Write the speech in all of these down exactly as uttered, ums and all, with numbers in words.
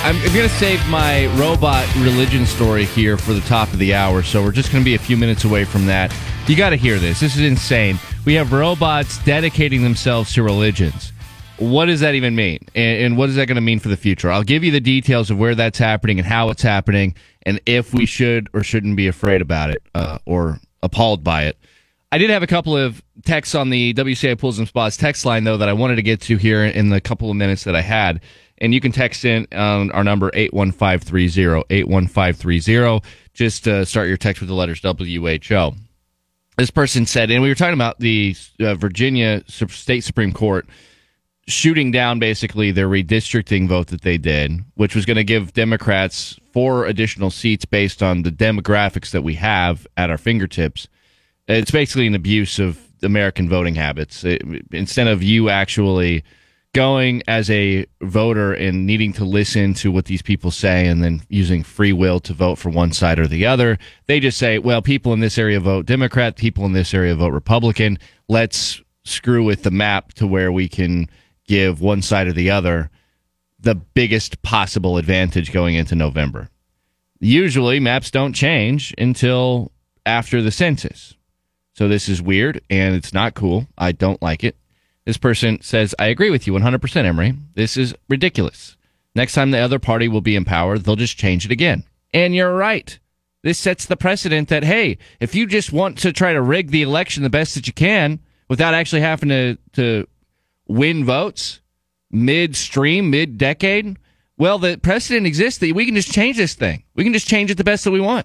I'm going to save my robot religion story here for the top of the hour, so we're just going to be a few minutes away from that. You got to hear this. This is insane. We have robots dedicating themselves to religions. What does that even mean? And, and what is that going to mean for the future? I'll give you the details of where that's happening and how it's happening, and if we should or shouldn't be afraid about it uh, or appalled by it. I did have a couple of texts on the W C I Pools and Spas text line, though, that I wanted to get to here in the couple of minutes that I had. And you can text in on our number, eight one five three zero, eight one five three zero. Just uh, start your text with the letters W H O. This person said, and we were talking about the uh, Virginia State Supreme Court shooting down basically their redistricting vote that they did, which was going to give Democrats four additional seats based on the demographics that we have at our fingertips. It's basically an abuse of American voting habits. It, instead of you actually going as a voter and needing to listen to what these people say and then using free will to vote for one side or the other, they just say, well, people in this area vote Democrat, people in this area vote Republican. Let's screw with the map to where we can give one side or the other the biggest possible advantage going into November. Usually, maps don't change until after the census. So this is weird, and it's not cool. I don't like it. This person says, I agree with you one hundred percent, Emery. This is ridiculous. Next time the other party will be in power, they'll just change it again. And you're right. This sets the precedent that, hey, if you just want to try to rig the election the best that you can without actually having to, to win votes midstream, mid-decade, well, the precedent exists that we can just change this thing. We can just change it the best that we want.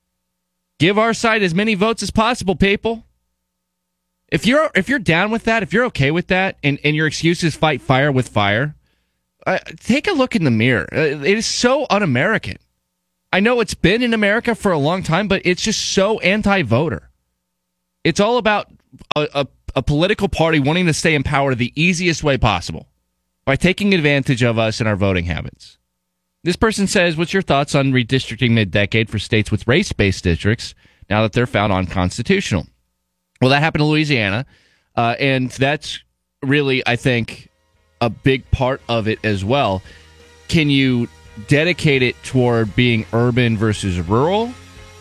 Give our side as many votes as possible, people. If you're if you're down with that, if you're okay with that, and, and your excuse is fight fire with fire, uh, take a look in the mirror. Uh, it is so un-American. I know it's been in America for a long time, but it's just so anti-voter. It's all about a, a, a political party wanting to stay in power the easiest way possible by taking advantage of us and our voting habits. This person says, what's your thoughts on redistricting mid-decade for states with race-based districts now that they're found unconstitutional? Well, that happened in Louisiana, uh, and that's really, I think, a big part of it as well. Can you dedicate it toward being urban versus rural,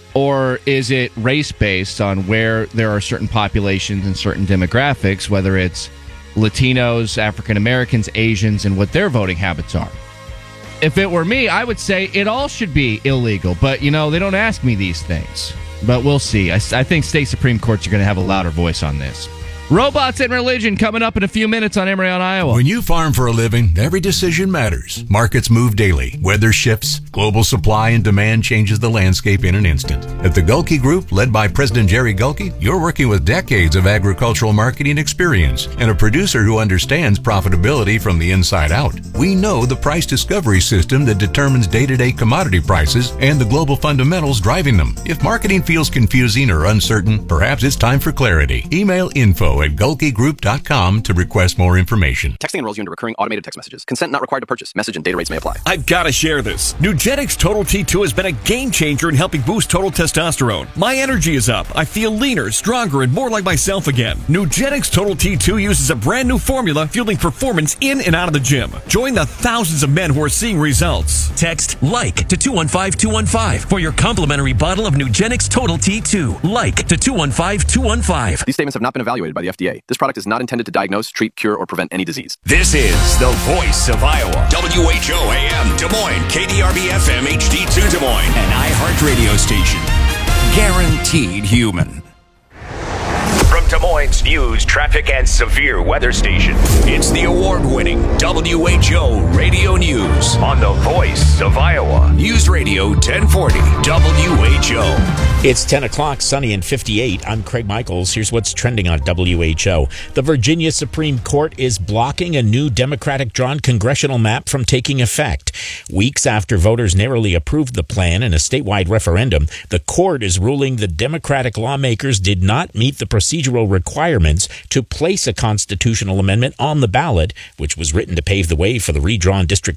or is it race-based on where there are certain populations and certain demographics, whether it's Latinos, African Americans, Asians, and what their voting habits are? If it were me, I would say it all should be illegal. But, you know, they don't ask me these things. But we'll see. I, I think state Supreme Courts are going to have a louder voice on this. Robots and religion coming up in a few minutes on Emory on Iowa. When you farm for a living, every decision matters. Markets move daily. Weather shifts. Global supply and demand changes the landscape in an instant. At the Gulke Group, led by President Jerry Gulke, you're working with decades of agricultural marketing experience and a producer who understands profitability from the inside out. We know the price discovery system that determines day-to-day commodity prices and the global fundamentals driving them. If marketing feels confusing or uncertain, perhaps it's time for clarity. Email info at gulke group dot com to request more information. Texting enrolls you into recurring automated text messages. Consent not required to purchase. Message and data rates may apply. I've got to share this. Nugenix Total T two has been a game changer in helping boost total testosterone. My energy is up. I feel leaner, stronger, and more like myself again. Nugenix Total T two uses a brand new formula fueling performance in and out of the gym. Join the thousands of men who are seeing results. Text LIKE to two one five two one five for your complimentary bottle of Nugenix Total T two. LIKE to two one five two one five. These statements have not been evaluated by the F D A. This product is not intended to diagnose, treat, cure, or prevent any disease. This is the voice of Iowa. W H O A M Des Moines, K D R B F M H D two Des Moines, an iHeart radio station. Guaranteed human. From Des Moines News, traffic, and severe weather station, it's the award-winning W H O Radio News on the voice of Iowa. News Radio ten forty W H O. It's ten o'clock, sunny and fifty-eight. I'm Craig Michaels. Here's what's trending on W H O. The Virginia Supreme Court is blocking a new Democratic-drawn congressional map from taking effect. Weeks after voters narrowly approved the plan in a statewide referendum, the court is ruling the Democratic lawmakers did not meet the procedural requirements to place a constitutional amendment on the ballot, which was written to pave the way for the redrawn district lines.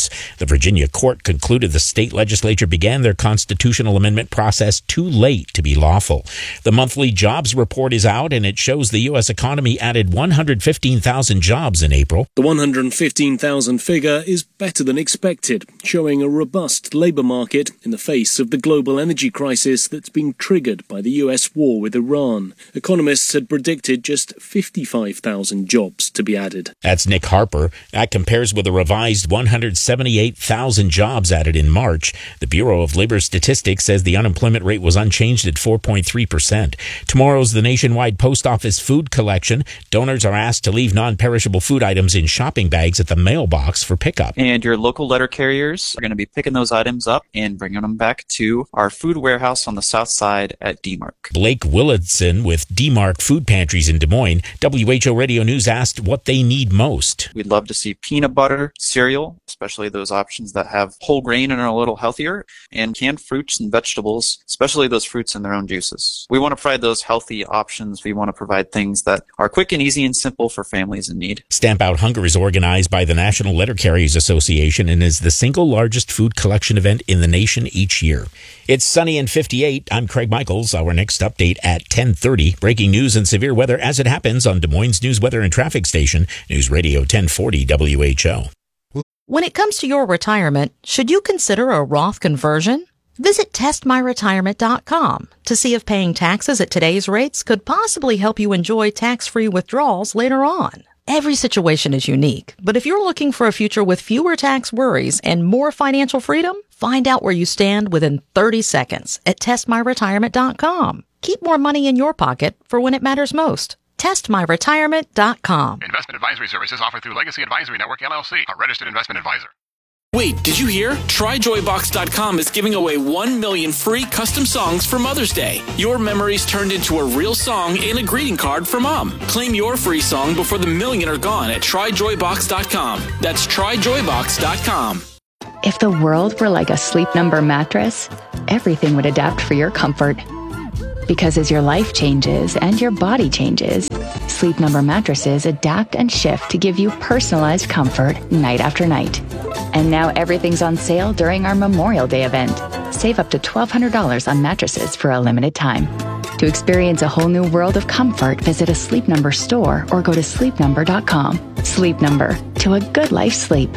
News. The Virginia court concluded the state legislature began their constitutional amendment process too late to be lawful. The monthly jobs report is out, and it shows the U S economy added one hundred fifteen thousand jobs in April. The one hundred fifteen thousand figure is better than expected, showing a robust labour market in the face of the global energy crisis that's being triggered by the U S war with Iran. Economists had predicted just fifty-five thousand jobs to be added. That's Nick Harper. That compares with a revised one hundred seventy-eight thousand jobs added in March. The Bureau of Labor Statistics says the unemployment rate was unchanged at four point three percent. Tomorrow's the nationwide post office food collection. Donors are asked to leave non-perishable food items in shopping bags at the mailbox for pickup. And your local letter carriers are going to be picking those items up and bringing them back to our food warehouse on the south side at D-Mark. Blake Willardson with D-Mark Food Pantries in Des Moines. W H O Radio News asked what they need most. We'd love to see peanut butter, cereal, especially those options that have whole grain and are a little healthier, and canned fruits and vegetables, especially those fruits in their own juices. We want to provide those healthy options. We want to provide things that are quick and easy and simple for families in need. Stamp Out Hunger is organized by the National Letter Carriers Association and is the single largest food collection event in the nation each year. It's sunny and fifty-eight. I'm Craig Michaels. Our next update at ten thirty. Breaking news and severe weather as it happens on Des Moines News Weather and Traffic Station, News Radio ten forty W H O. When it comes to your retirement, should you consider a Roth conversion? Visit test my retirement dot com to see if paying taxes at today's rates could possibly help you enjoy tax-free withdrawals later on. Every situation is unique, but if you're looking for a future with fewer tax worries and more financial freedom, find out where you stand within thirty seconds at test my retirement dot com. Keep more money in your pocket for when it matters most. test my retirement dot com. Investment advisory services offered through Legacy Advisory Network, L L C, a registered investment advisor. Wait, did you hear? try joy box dot com is giving away one million free custom songs for Mother's Day. Your memories turned into a real song and a greeting card for Mom. Claim your free song before the million are gone at try joy box dot com. That's try joy box dot com. If the world were like a Sleep Number mattress, everything would adapt for your comfort. Because as your life changes and your body changes, Sleep Number mattresses adapt and shift to give you personalized comfort night after night. And now everything's on sale during our Memorial Day event. Save up to twelve hundred dollars on mattresses for a limited time. To experience a whole new world of comfort, visit a Sleep Number store or go to sleep number dot com. Sleep Number, to a good life's sleep.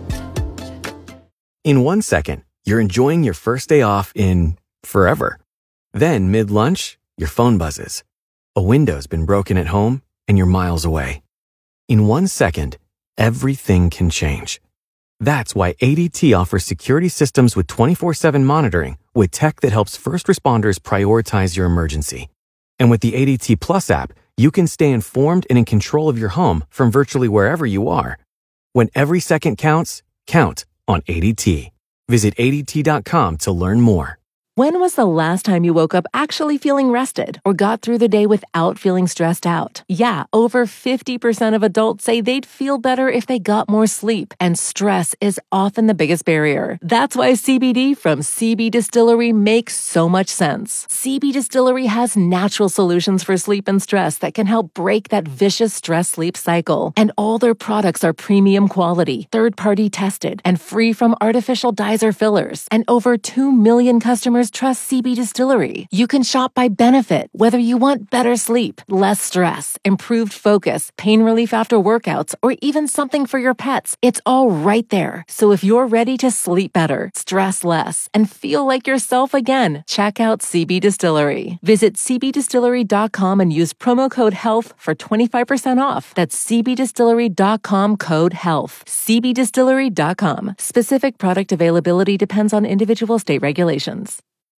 In one second, you're enjoying your first day off in forever. Then, mid-lunch, your phone buzzes. A window's been broken at home, and you're miles away. In one second, everything can change. That's why A D T offers security systems with twenty-four seven monitoring with tech that helps first responders prioritize your emergency. And with the A D T Plus app, you can stay informed and in control of your home from virtually wherever you are. When every second counts, count on A D T. Visit A D T dot com to learn more. When was the last time you woke up actually feeling rested or got through the day without feeling stressed out? Yeah, over fifty percent of adults say they'd feel better if they got more sleep, and stress is often the biggest barrier. That's why C B D from C B Distillery makes so much sense. C B Distillery has natural solutions for sleep and stress that can help break that vicious stress-sleep cycle. And all their products are premium quality, third-party tested, and free from artificial dyes or fillers. And over two million customers trust C B Distillery. You can shop by benefit, whether you want better sleep, less stress, improved focus, pain relief after workouts, or even something for your pets. It's all right there. So if you're ready to sleep better, stress less, and feel like yourself again, check out C B Distillery. Visit C B distillery dot com and use promo code HEALTH for twenty-five percent off. That's C B distillery dot com code HEALTH. C B distillery dot com. Specific product availability depends on individual state regulations.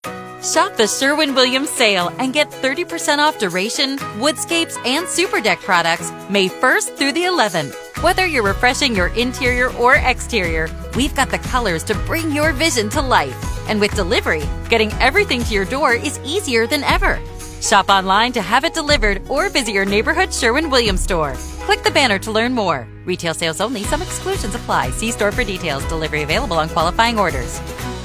Shop the Sherwin-Williams sale and get thirty percent off Duration, Woodscapes, and Super Deck products May first through the eleventh. Whether you're refreshing your interior or exterior, we've got the colors to bring your vision to life. And with delivery, getting everything to your door is easier than ever. Shop online to have it delivered or visit your neighborhood Sherwin-Williams store. Click the banner to learn more. Retail sales only. Some exclusions apply. See store for details. Delivery available on qualifying orders.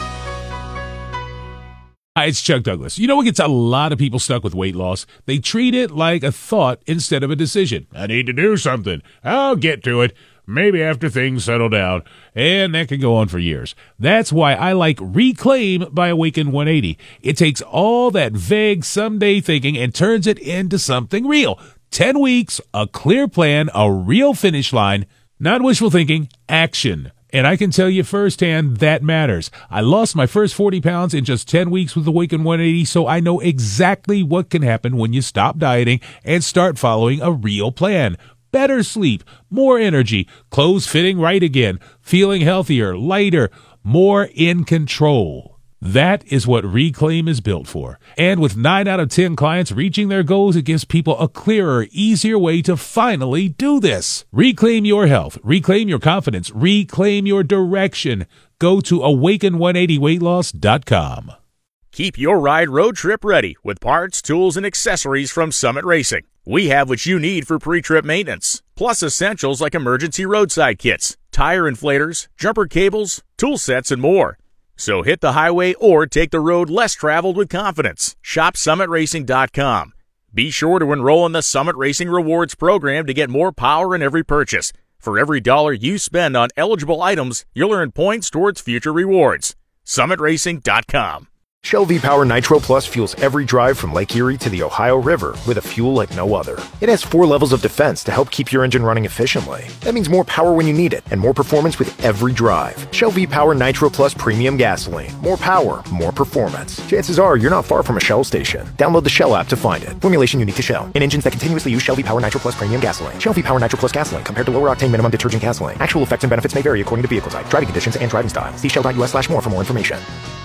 Hi, it's Chuck Douglas. You know what gets a lot of people stuck with weight loss? They treat it like a thought instead of a decision. I need to do something. I'll get to it. maybe after things settle down, and that can go on for years. That's why I like Reclaim by Awaken one eighty. It takes all that vague someday thinking and turns it into something real. Ten weeks, a clear plan, a real finish line, not wishful thinking, action. And I can tell you firsthand, that matters. I lost my first forty pounds in just ten weeks with Awaken one eighty, so I know exactly what can happen when you stop dieting and start following a real plan. Better sleep, more energy, clothes fitting right again, feeling healthier, lighter, more in control. That is what Reclaim is built for. And with nine out of ten clients reaching their goals, it gives people a clearer, easier way to finally do this. Reclaim your health. Reclaim your confidence. Reclaim your direction. Go to awaken one eighty weight loss dot com. Keep your ride road trip ready with parts, tools, and accessories from Summit Racing. We have what you need for pre-trip maintenance, plus essentials like emergency roadside kits, tire inflators, jumper cables, tool sets, and more. So hit the highway or take the road less traveled with confidence. Shop summit racing dot com. Be sure to enroll in the Summit Racing Rewards program to get more power in every purchase. For every dollar you spend on eligible items, you'll earn points towards future rewards. summit racing dot com. Shell V-Power Nitro Plus fuels every drive from Lake Erie to the Ohio River with a fuel like no other. It has four levels of defense to help keep your engine running efficiently. That means more power when you need it and more performance with every drive. Shell V-Power Nitro Plus Premium Gasoline. More power, more performance. Chances are you're not far from a Shell station. Download the Shell app to find it. Formulation unique to Shell. In engines that continuously use Shell V-Power Nitro Plus Premium Gasoline. Shell V-Power Nitro Plus Gasoline compared to lower octane minimum detergent gasoline. Actual effects and benefits may vary according to vehicle type, driving conditions, and driving style. See shell dot U S slash more for more information.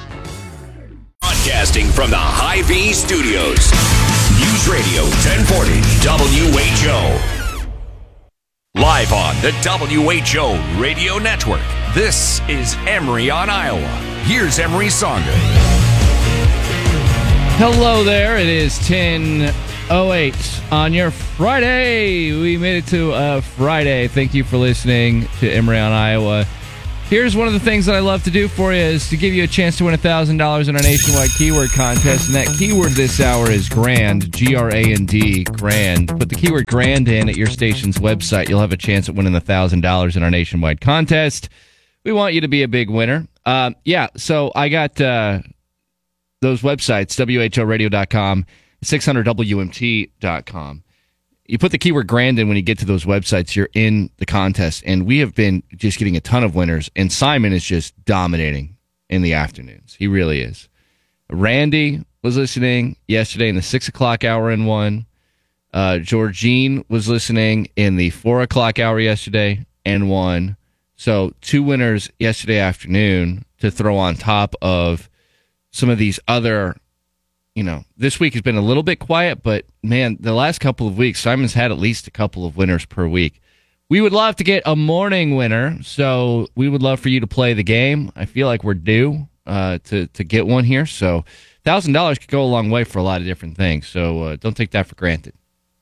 Broadcasting from the Hy-Vee Studios. News Radio ten forty W H O. Live on the W H O Radio Network. This is Emory on Iowa. Here's Emory Songa. Hello there. It is ten oh eight on your Friday. We made it to a Friday. Thank you for listening to Emory on Iowa. Here's one of the things that I love to do for you is to give you a chance to win one thousand dollars in our nationwide keyword contest. And that keyword this hour is grand, G R A N D, grand. Put the keyword grand in at your station's website. You'll have a chance at winning one thousand dollars in our nationwide contest. We want you to be a big winner. Uh, yeah, so I got uh, those websites, W H O radio dot com, six hundred W M T dot com. You put the keyword grand in when you get to those websites, you're in the contest. And we have been just getting a ton of winners. And Simon is just dominating in the afternoons. He really is. Randy was listening yesterday in the six o'clock hour and won. Uh, Georgine was listening in the four o'clock hour yesterday and won. So two winners yesterday afternoon to throw on top of some of these other. You know, this week has been a little bit quiet, but man, the last couple of weeks, Simon's had at least a couple of winners per week. We would love to get a morning winner, so we would love for you to play the game. I feel like we're due uh, to, to get one here, so one thousand dollars could go a long way for a lot of different things, so uh, don't take that for granted.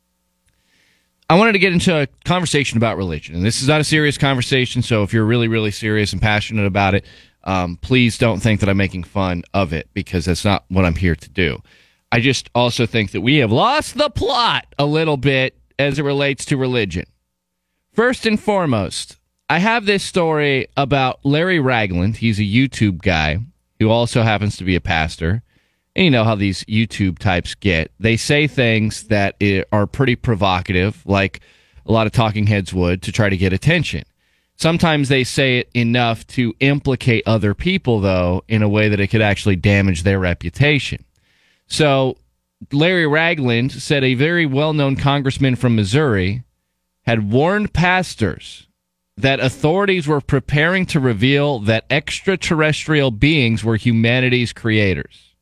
I wanted to get into a conversation about religion, and this is not a serious conversation, so if you're really, really serious and passionate about it, Um, please don't think that I'm making fun of it, because that's not what I'm here to do. I just also think that we have lost the plot a little bit as it relates to religion. First and foremost, I have this story about Larry Ragland. He's a YouTube guy who also happens to be a pastor. And you know how these YouTube types get. They say things that are pretty provocative, like a lot of talking heads would, to try to get attention. Sometimes they say it enough to implicate other people, though, in a way that it could actually damage their reputation. So Larry Ragland said a very well-known congressman from Missouri had warned pastors that authorities were preparing to reveal that extraterrestrial beings were humanity's creators.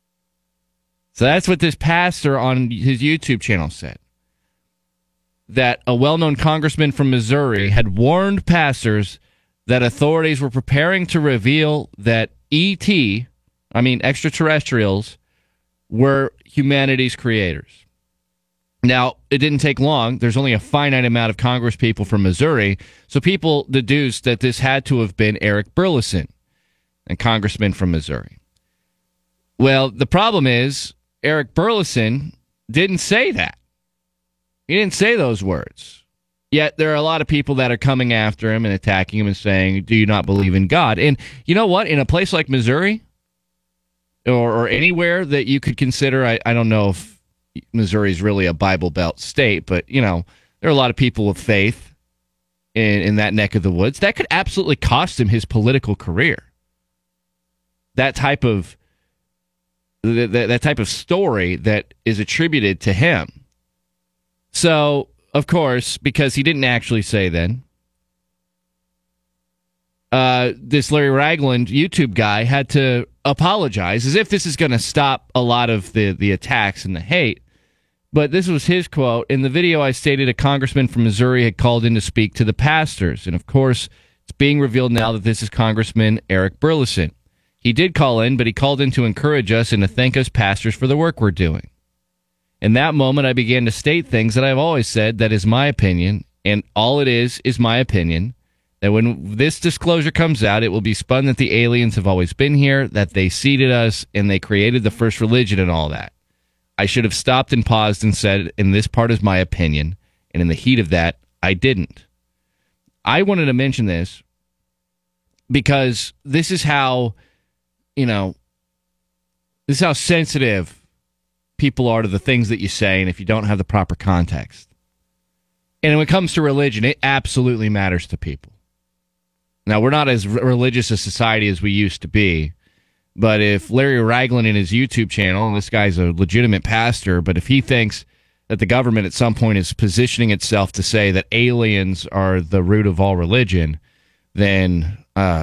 So that's what this pastor on his YouTube channel said. That a well-known congressman from Missouri had warned pastors that authorities were preparing to reveal that E T, I mean extraterrestrials, were humanity's creators. Now, it didn't take long. There's only a finite amount of Congress people from Missouri, so people deduced that this had to have been Eric Burleson, a congressman from Missouri. Well, the problem is Eric Burleson didn't say that. He didn't say those words. Yet there are a lot of people that are coming after him and attacking him and saying, do you not believe in God? And you know what? In a place like Missouri or, or anywhere that you could consider, I, I don't know if Missouri is really a Bible Belt state, but, you know, there are a lot of people of faith in, in that neck of the woods. That could absolutely cost him his political career. That type of that, that type of story that is attributed to him. So, of course, because he didn't actually say then, uh, this Larry Ragland YouTube guy had to apologize, as if this is going to stop a lot of the, the attacks and the hate. But this was his quote. In the video, I stated a congressman from Missouri had called in to speak to the pastors. And, of course, it's being revealed now that this is Congressman Eric Burleson. He did call in, but he called in to encourage us and to thank us pastors for the work we're doing. In that moment, I began to state things that I've always said that is my opinion, and all it is is my opinion, that when this disclosure comes out, it will be spun that the aliens have always been here, that they seeded us, and they created the first religion and all that. I should have stopped and paused and said, and this part is my opinion, and in the heat of that, I didn't. I wanted to mention this because this is how, you know, this is how sensitive people are to the things that you say, and if you don't have the proper context. And when it comes to religion, it absolutely matters to people. Now, we're not as religious a society as we used to be, but if Larry Ragland in his YouTube channel, and this guy's a legitimate pastor, but if he thinks that the government at some point is positioning itself to say that aliens are the root of all religion, then uh,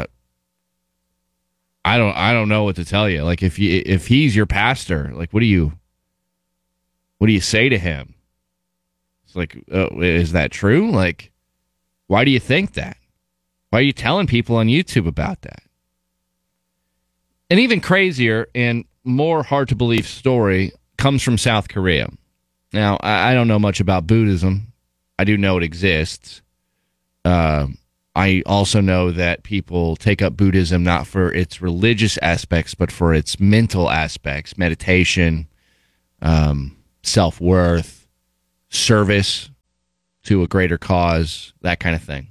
I don't I don't know what to tell you. Like, if you if he's your pastor, like, what do you what do you say to him? It's like, uh, is that true? Like, why do you think that? Why are you telling people on YouTube about that? An even crazier and more hard-to-believe story comes from South Korea. Now, I, I don't know much about Buddhism. I do know it exists. Uh, I also know that people take up Buddhism not for its religious aspects, but for its mental aspects, meditation, um, self-worth, service to a greater cause, that kind of thing.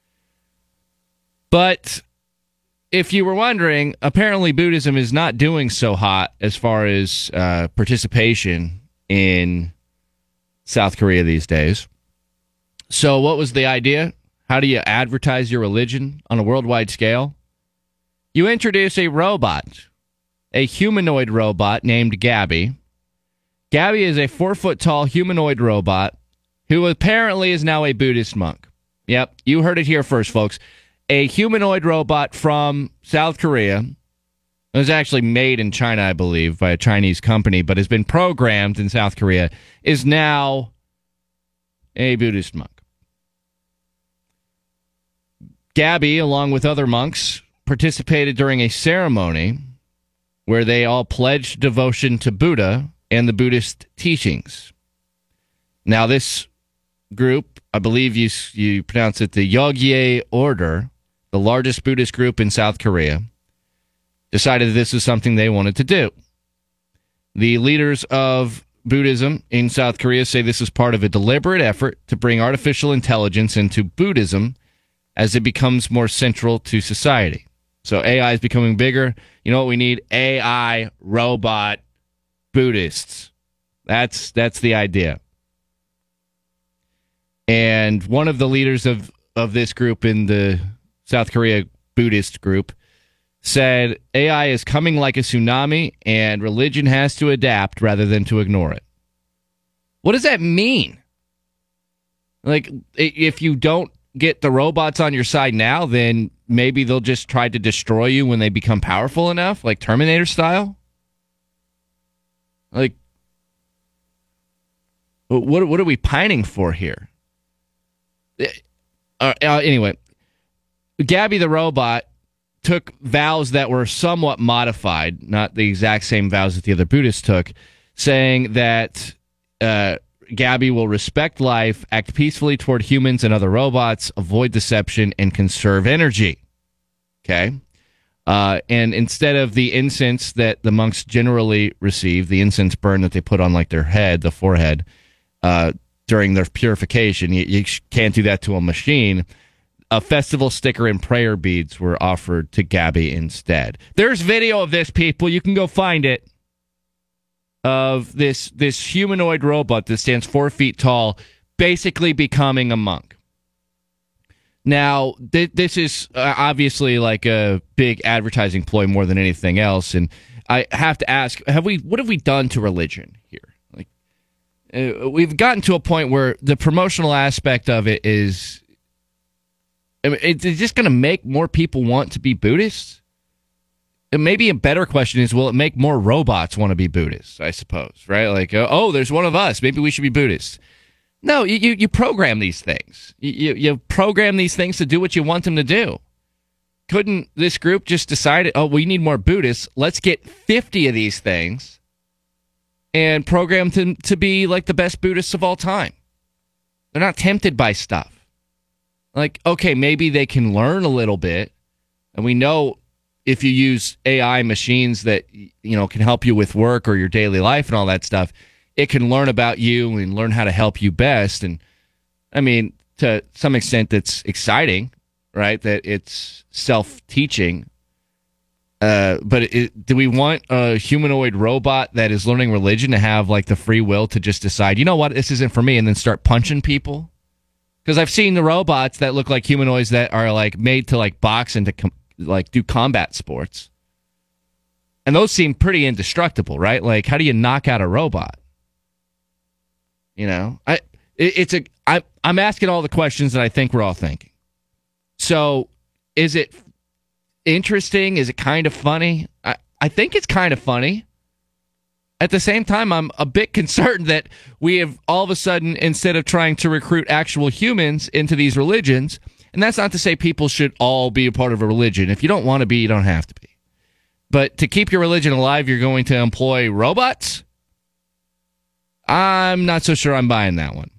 But if you were wondering, apparently Buddhism is not doing so hot as far as uh, participation in South Korea these days. So what was the idea? How do you advertise your religion on a worldwide scale? You introduce a robot, a humanoid robot named Gabby. Gabby is a four-foot-tall humanoid robot who apparently is now a Buddhist monk. Yep, you heard it here first, folks. A humanoid robot from South Korea. It was actually made in China, I believe, by a Chinese company, but has been programmed in South Korea, is now a Buddhist monk. Gabby, along with other monks, participated during a ceremony where they all pledged devotion to Buddha and the Buddhist teachings. Now, this group, I believe you you pronounce it the Yogye Order, the largest Buddhist group in South Korea, decided this is something they wanted to do. The leaders of Buddhism in South Korea say this is part of a deliberate effort to bring artificial intelligence into Buddhism as it becomes more central to society. So A I is becoming bigger. You know what we need? A I robot Buddhists. That's that's the idea. And one of the leaders of, of this group in the South Korea Buddhist group said A I is coming like a tsunami and religion has to adapt rather than to ignore it. What does that mean? Like, if you don't get the robots on your side now, then maybe they'll just try to destroy you when they become powerful enough, like Terminator style? Like, what what are we pining for here? Uh, uh, anyway, Gabby the robot took vows that were somewhat modified, not the exact same vows that the other Buddhists took, saying that uh, Gabby will respect life, act peacefully toward humans and other robots, avoid deception, and conserve energy. Okay? Uh, and instead of the incense that the monks generally receive, the incense burn that they put on like their head, the forehead, uh, during their purification. You, you can't do that to a machine. A festival sticker and prayer beads were offered to Gabby instead. There's video of this, people. You can go find it. Of this this humanoid robot that stands four feet tall, basically becoming a monk. Now, th- this is uh, obviously like a big advertising ploy more than anything else, and I have to ask: Have we? What have we done to religion here? Like, uh, we've gotten to a point where the promotional aspect of it is. I mean, it's just going to make more people want to be Buddhists. And maybe a better question is, will it make more robots want to be Buddhists? I suppose, right? Like, uh, oh, there's one of us. Maybe we should be Buddhists. No, you you, you program these things. You, you you program these things to do what you want them to do. Couldn't this group just decide, oh, we need more Buddhists. Let's get fifty of these things and program them to be like the best Buddhists of all time. They're not tempted by stuff. Like, okay, maybe they can learn a little bit. And we know if you use A I machines that, you know, can help you with work or your daily life and all that stuff, it can learn about you and learn how to help you best. And I mean, to some extent, that's exciting, right? That it's self-teaching. Uh, but it, do we want a humanoid robot that is learning religion to have like the free will to just decide, you know what, this isn't for me, and then start punching people? Because I've seen the robots that look like humanoids that are like made to like box and to com- like do combat sports. And those seem pretty indestructible, right? Like, how do you knock out a robot? You know, I it, it's a I I'm asking all the questions that I think we're all thinking. So, is it interesting? Is it kind of funny? I, I think it's kind of funny. At the same time, I'm a bit concerned that we have all of a sudden, instead of trying to recruit actual humans into these religions, and that's not to say people should all be a part of a religion. If you don't want to be, you don't have to be. But to keep your religion alive, you're going to employ robots? I'm not so sure I'm buying that one.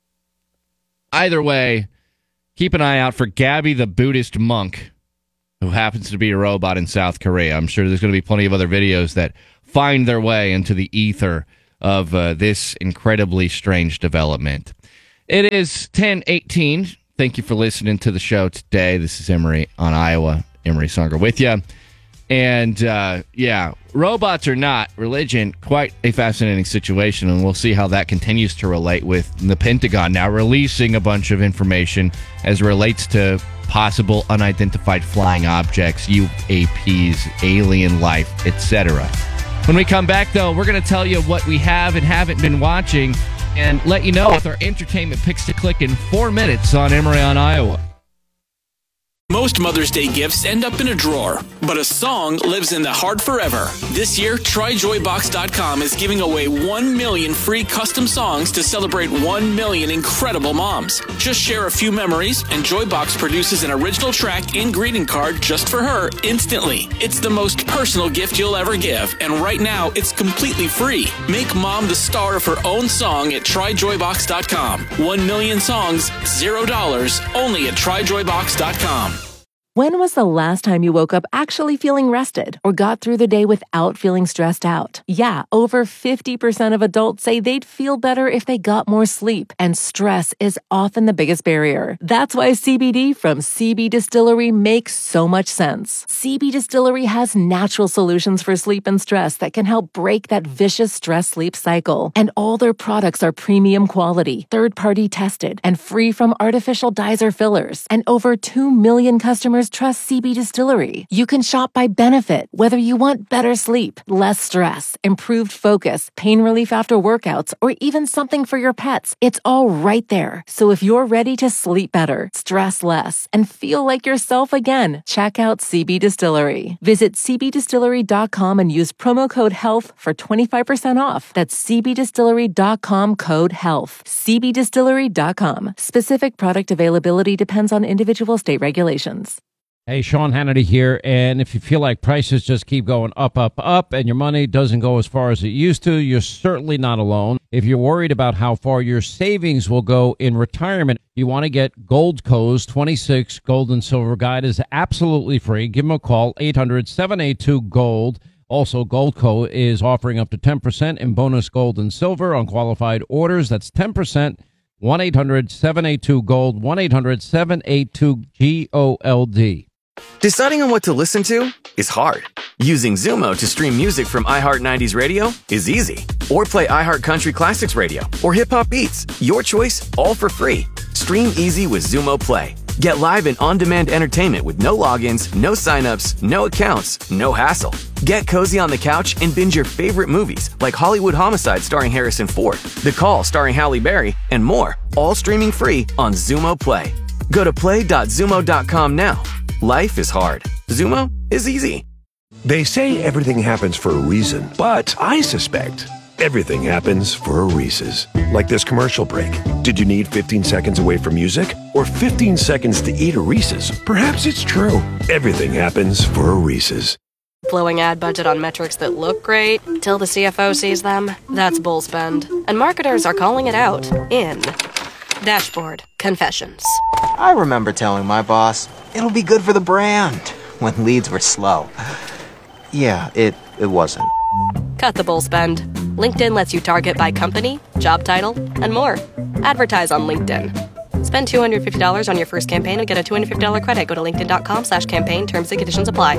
Either way, keep an eye out for Gabby the Buddhist monk, who happens to be a robot in South Korea. I'm sure there's going to be plenty of other videos that find their way into the ether of uh, this incredibly strange development. It is ten eighteen. Thank you for listening to the show today. This is Emery on Iowa. Emery Songer with you. And, uh, yeah, robots or not, religion, quite a fascinating situation, and we'll see how that continues to relate with the Pentagon now releasing a bunch of information as it relates to possible unidentified flying objects, U A Ps, alien life, et cetera. When we come back, though, we're going to tell you what we have and haven't been watching and let you know with our entertainment picks to click in four minutes on Emery on Iowa. Most Mother's Day gifts end up in a drawer, but a song lives in the heart forever. This year, Try Joy Box dot com is giving away one million free custom songs to celebrate one million incredible moms. Just share a few memories, and Joybox produces an original track and greeting card just for her instantly. It's the most personal gift you'll ever give, and right now, it's completely free. Make mom the star of her own song at Try Joy Box dot com. One million songs, zero dollars, only at Try Joy Box dot com. When was the last time you woke up actually feeling rested or got through the day without feeling stressed out? Yeah, over fifty percent of adults say they'd feel better if they got more sleep, and stress is often the biggest barrier. That's why C B D from C B Distillery makes so much sense. C B Distillery has natural solutions for sleep and stress that can help break that vicious stress-sleep cycle. And all their products are premium quality, third-party tested, and free from artificial dyes or fillers. And over two million customers trust C B Distillery. You can shop by benefit, whether you want better sleep, less stress, improved focus, pain relief after workouts, or even something for your pets. It's all right there. So if you're ready to sleep better, stress less, and feel like yourself again, check out C B Distillery. Visit C B distillery dot com and use promo code HEALTH for twenty-five percent off. That's C B distillery dot com code HEALTH. C B distillery dot com. Specific product availability depends on individual state regulations. Hey, Sean Hannity here, and if you feel like prices just keep going up, up, up, and your money doesn't go as far as it used to, you're certainly not alone. If you're worried about how far your savings will go in retirement, you want to get Goldco's twenty-six Gold and Silver Guide is absolutely free. Give them a call, eight hundred, seven eight two, GOLD. Also, Goldco is offering up to ten percent in bonus gold and silver on qualified orders. That's ten percent one eight hundred seven eight two GOLD, one eight hundred seven eight two G O L D. Deciding on what to listen to is hard. Using Zumo to stream music from iHeart nineties Radio is easy. Or play iHeart Country Classics Radio or Hip Hop Beats. Your choice, all for free. Stream easy with Zumo Play. Get live and on-demand entertainment with no logins, no signups, no accounts, no hassle. Get cozy on the couch and binge your favorite movies like Hollywood Homicide starring Harrison Ford, The Call starring Halle Berry, and more, all streaming free on Zumo Play. Go to play dot zumo dot com now. Life is hard. Zumo is easy. They say everything happens for a reason, but I suspect everything happens for a Reese's. Like this commercial break. Did you need fifteen seconds away from music? Or fifteen seconds to eat a Reese's? Perhaps it's true. Everything happens for a Reese's. Blowing ad budget on metrics that look great till the C F O sees them? That's bull spend. And marketers are calling it out in Dashboard Confessions. I remember telling my boss, it'll be good for the brand, when leads were slow. Yeah, it, it wasn't. Cut the bull spend. LinkedIn lets you target by company, job title, and more. Advertise on LinkedIn. Spend two hundred fifty dollars on your first campaign and get a two hundred fifty dollars credit. Go to linkedin.com slash campaign. Terms and conditions apply.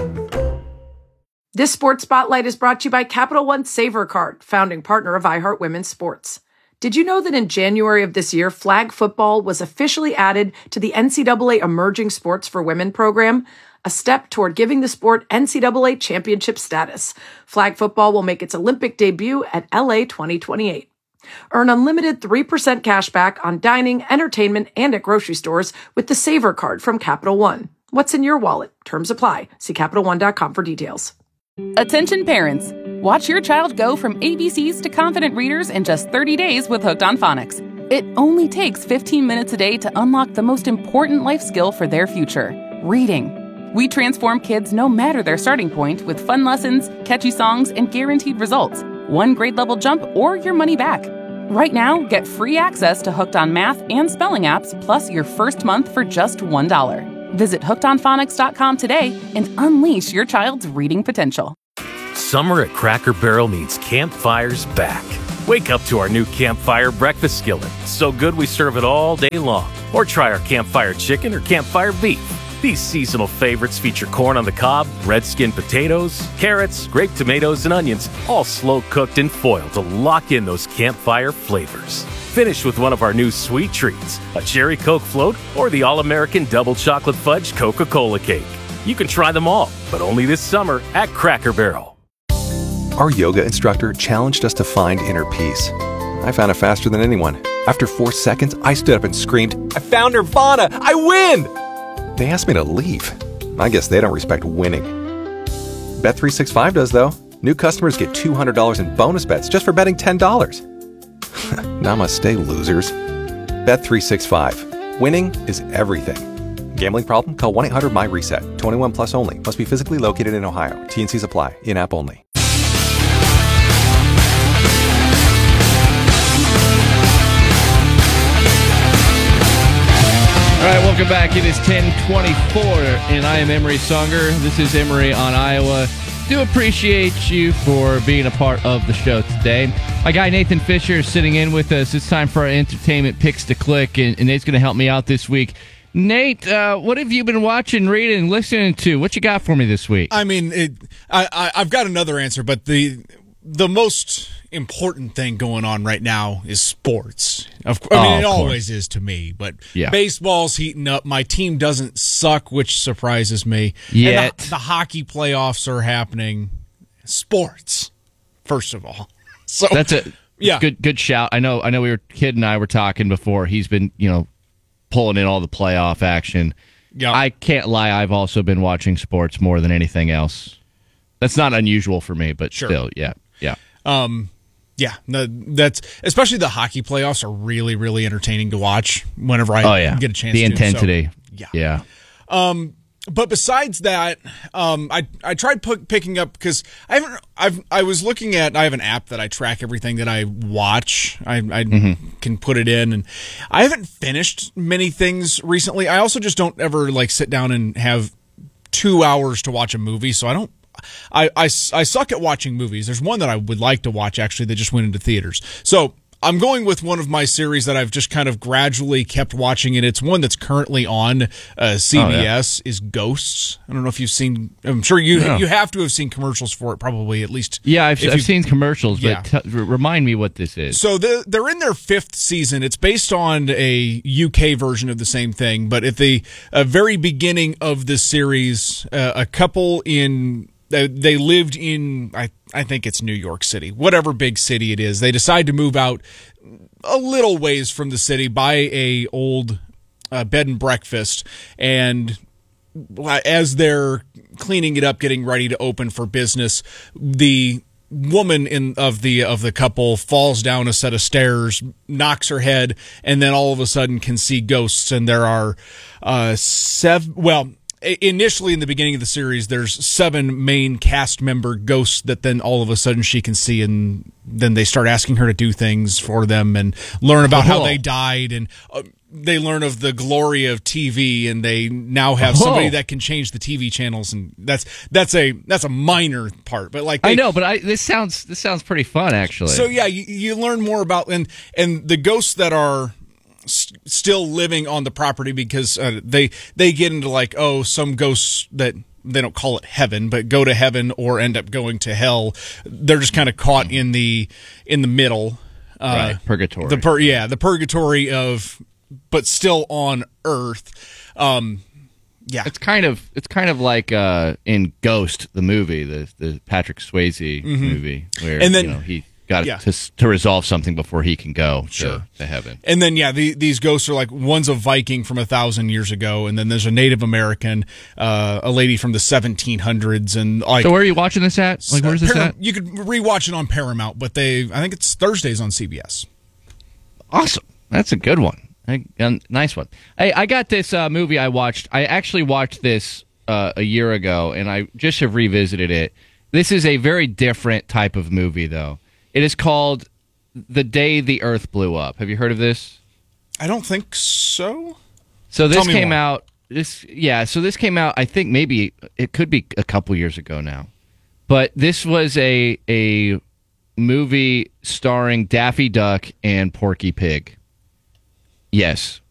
This Sports Spotlight is brought to you by Capital One Saver Card, founding partner of iHeart Women's Sports. Did you know that in January of this year, flag football was officially added to the N C double A Emerging Sports for Women program? A step toward giving the sport N C double A championship status. Flag football will make its Olympic debut at L A twenty twenty-eight. Earn unlimited three percent cash back on dining, entertainment, and at grocery stores with the Saver Card from Capital One. What's in your wallet? Terms apply. See Capital One dot com for details. Attention parents. Watch your child go from A B Cs to confident readers in just thirty days with Hooked on Phonics. It only takes fifteen minutes a day to unlock the most important life skill for their future, reading. We transform kids no matter their starting point with fun lessons, catchy songs, and guaranteed results. One grade level jump or your money back. Right now, get free access to Hooked on Math and Spelling apps, plus your first month for just one dollar. Visit hooked on phonics dot com today and unleash your child's reading potential. Summer at Cracker Barrel means campfires back. Wake up to our new Campfire breakfast skillet. So good we serve it all day long. Or try our Campfire chicken or Campfire beef. These seasonal favorites feature corn on the cob, red skin potatoes, carrots, grape tomatoes, and onions, all slow cooked in foil to lock in those campfire flavors. Finish with one of our new sweet treats, a cherry Coke float or the all-American double chocolate fudge Coca-Cola cake. You can try them all, but only this summer at Cracker Barrel. Our yoga instructor challenged us to find inner peace. I found it faster than anyone. After four seconds, I stood up and screamed, "I found Nirvana! I win!" They asked me to leave. I guess they don't respect winning. Bet three sixty-five does, though. New customers get two hundred dollars in bonus bets just for betting ten dollars. Namaste, losers. Bet three sixty-five. Winning is everything. Gambling problem? Call one eight hundred my reset. twenty-one plus only. Must be physically located in Ohio. T and Cs apply. In-app only. All right, welcome back. It is ten twenty-four, and I am Emery Songer. This is Emery on Iowa. Do appreciate you for being a part of the show today. My guy Nathan Fisher is sitting in with us. It's time for our entertainment picks to click, and, and Nate's going to help me out this week. Nate, uh, what have you been watching, reading, listening to? What you got for me this week? I mean, it, I, I, I've got another answer, but the the most important thing going on right now is sports. Of course, I mean, oh, it of always is to me, but yeah. Baseball's heating up. My team doesn't suck, which surprises me. Yet. And the, the hockey playoffs are happening. Sports, first of all. So That's a yeah. good good shout. I know I know we were Kid and I were talking before. He's been, you know, pulling in all the playoff action. Yeah. I can't lie, I've also been watching sports more than anything else. That's not unusual for me, but Sure. still, yeah. Yeah. Um, yeah, no, that's especially the hockey playoffs are really, really entertaining to watch whenever I oh, yeah. get a chance the to. intensity. So, yeah. Yeah. Um, but besides that, um, I I tried p- picking up because I haven't. I've I was looking at. I have an app that I track everything that I watch. I, I Mm-hmm. can put it in, and I haven't finished many things recently. I also just don't ever like sit down and have two hours to watch a movie, so I don't. I, I, I suck at watching movies. There's one that I would like to watch, actually, that just went into theaters. So I'm going with one of my series that I've just kind of gradually kept watching, and it's one that's currently on uh, C B S. Oh, yeah. Is Ghosts. I don't know if you've seen. I'm sure you no. you have to have seen commercials for it, probably at least. Yeah, I've, I've seen commercials, yeah. but t- remind me what this is. So the, they're in their fifth season. It's based on a U K version of the same thing, but at the uh, very beginning of this series, uh, a couple in. They, they lived in, I, I think it's New York City, whatever big city it is. They decide to move out a little ways from the city, buy a old uh, bed and breakfast, and as they're cleaning it up, getting ready to open for business, the woman in of the of the couple falls down a set of stairs, knocks her head, and then all of a sudden can see ghosts. And there are uh, seven. Well. Initially, in the beginning of the series, there's seven main cast member ghosts that then all of a sudden she can see, and then they start asking her to do things for them and learn about oh. how they died, and uh, they learn of the glory of T V, and they now have oh. somebody that can change the T V channels, and that's that's a that's a minor part, but like they, I know, but I this sounds this sounds pretty fun actually. So yeah, you, you learn more about and and the ghosts that are still living on the property, because uh, they they get into like, oh, some ghosts that they don't call it heaven, but go to heaven or end up going to hell. They're just kind of caught in the in the middle, uh, right. Purgatory. The pur- yeah, the purgatory of, but still on Earth. Um, yeah, it's kind of it's kind of like uh, in Ghost, the movie, the the Patrick Swayze mm-hmm. movie, where and then, you know, he. Got yeah. to to resolve something before he can go sure. to, to heaven. And then, yeah, the, these ghosts are like, one's a Viking from a thousand years ago, and then there's a Native American, uh, a lady from the seventeen hundreds, and like. So where are you watching this at? Like, where's this Param- at? You could rewatch it on Paramount, but they, I think it's Thursdays on C B S. Awesome, that's a good one. I, um, nice one. Hey, I got this uh, movie I watched. I actually watched this uh, a year ago, and I just have revisited it. This is a very different type of movie, though. It is called The Day the Earth Blew Up. Have you heard of this? I don't think so. So this Tell me came more. out. This yeah. So this came out. I think maybe it could be a couple years ago now, but this was a a movie starring Daffy Duck and Porky Pig. Yes,